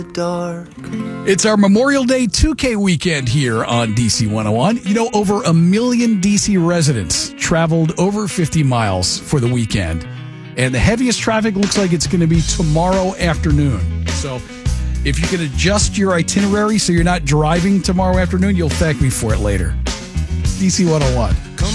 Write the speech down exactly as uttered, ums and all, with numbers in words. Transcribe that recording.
dark. It's our Memorial Day two K weekend here on D C one oh one. You know, over a million D C residents traveled over fifty miles for the weekend. And the heaviest traffic looks like it's going to be tomorrow afternoon. So if you can adjust your itinerary so you're not driving tomorrow afternoon, you'll thank me for it later. D C one oh one.